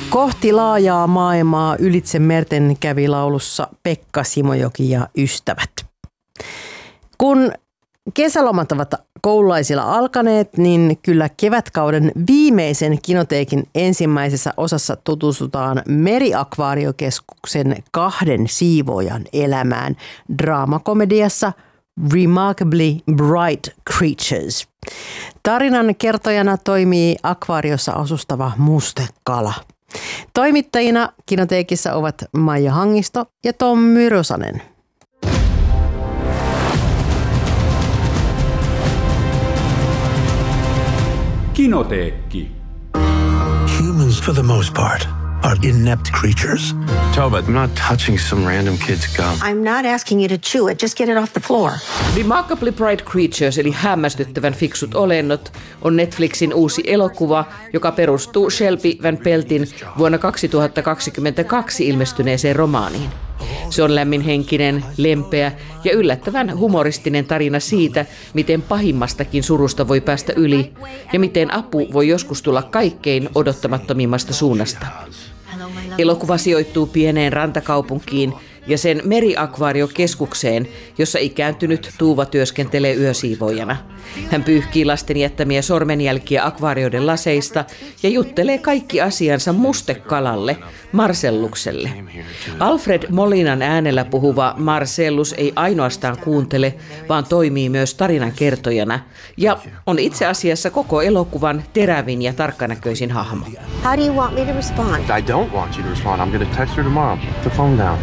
Kohti laajaa maailmaa ylitse merten kävi laulussa Pekka Simojoki ja ystävät. Kun kesälomat ovat koululaisilla alkaneet, niin kyllä kevätkauden viimeisen Kinoteikin ensimmäisessä osassa tutustutaan Meriakvaariokeskuksen 2 siivoojan elämään draamakomediassa Remarkably Bright Creatures. Tarinan kertojana toimii akvaariossa asustava mustekala. Toimittajina Kinoteekissa ovat Maija Hangisto ja Tom Myrosanen. Kinoteekki. Humans, for the most part, are inept creatures. Toba, I'm not touching some random kid's gum. I'm not asking you to chew it. Just get it off the floor. Remarkably Bright Creatures, eli hämmästyttävän fiksut olennot, on Netflixin uusi elokuva, joka perustuu Shelby Van Peltin vuonna 2022 ilmestyneeseen romaaniin. Se on lämminhenkinen, lempeä ja yllättävän humoristinen tarina siitä, miten pahimmastakin surusta voi päästä yli ja miten apu voi joskus tulla kaikkein odottamattomimmasta suunnasta. Elokuva sijoittuu pieneen rantakaupunkiin ja sen meriakvaariokeskukseen, jossa ikääntynyt Tuuva työskentelee yösiivoojana. Hän pyyhkii lasten jättämiä sormenjälkiä akvaarioiden laseista ja juttelee kaikki asiansa mustekalalle, Marcellukselle. Alfred Molinan äänellä puhuva Marcellus ei ainoastaan kuuntele, vaan toimii myös tarinan kertojana ja on itse asiassa koko elokuvan terävin ja tarkkanäköisin hahmo. How do you want me to respond? I don't want you to respond. I'm going to text her tomorrow. Put the phone down.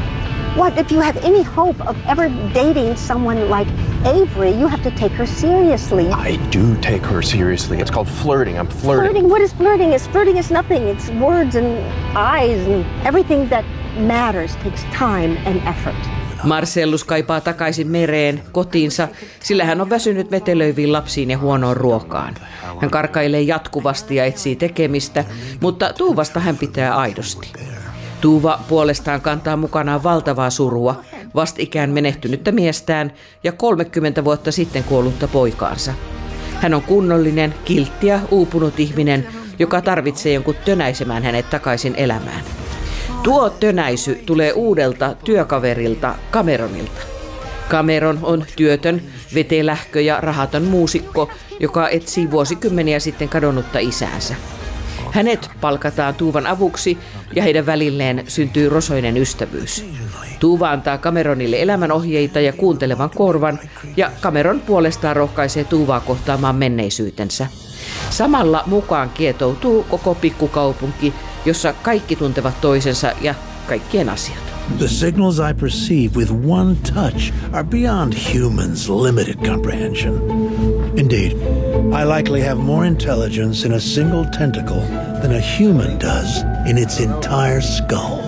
What if you have any hope of ever dating someone like Avery? You have to take her seriously. I do take her seriously. It's called flirting. I'm flirting. Flirting? What is flirting? Flirting is nothing. It's words and eyes and everything that matters takes time and effort. Marcellus kaipaa takaisin mereen, kotiinsa, sillä hän on väsynyt metelöiviin lapsiin ja huonoon ruokaan. Hän karkailee jatkuvasti ja etsii tekemistä, mutta Tuuvasta hän pitää aidosti. Tuuva puolestaan kantaa mukanaan valtavaa surua, vastikään menehtynyttä miestään ja 30 vuotta sitten kuollutta poikaansa. Hän on kunnollinen, kiltti ja uupunut ihminen, joka tarvitsee jonkun tönäisemään hänet takaisin elämään. Tuo tönäisy tulee uudelta työkaverilta Cameronilta. Cameron on työtön, vetelähkö ja rahaton muusikko, joka etsii vuosikymmeniä sitten kadonnutta isäänsä. Hänet palkataan Tuuvan avuksi ja heidän välilleen syntyy rosoinen ystävyys. Tuuva antaa Cameronille elämänohjeita ja kuuntelevan korvan ja Cameron puolestaan rohkaisee Tuuvaa kohtaamaan menneisyytensä. Samalla mukaan kietoutuu koko pikkukaupunki, jossa kaikki tuntevat toisensa ja kaikkien asiat. The signals I perceive with one touch are beyond humans' limited comprehension. Indeed, I likely have more intelligence in a single tentacle than a human does in its entire skull.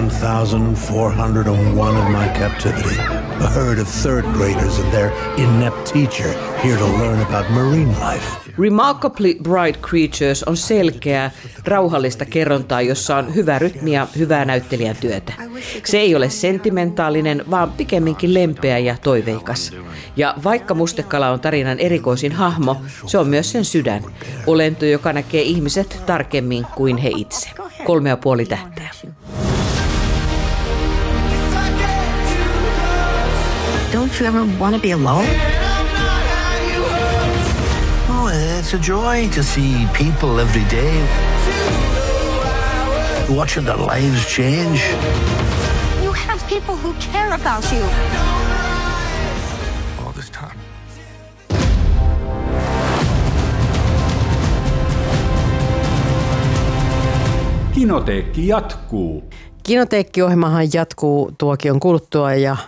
1,401 of my captivity, a herd of third graders and their inept teacher here to learn about marine life. Remarkably Bright Creatures on selkeää, rauhallista kerrontaa, jossa on hyvä rytmi ja hyvää näyttelijän työtä. Se ei ole sentimentaalinen, vaan pikemminkin lempeä ja toiveikas. Ja vaikka mustekala on tarinan erikoisin hahmo, se on myös sen sydän. Olento, joka näkee ihmiset tarkemmin kuin he itse. 3,5 tähteä. Don't you ever want to be alone? It's a joy to see people every day, watching their lives change. You have people who care about you. All this time. Kinoteekki jatkuu. Kinoteekki-ohjelmahan jatkuu tuokion kuluttua ja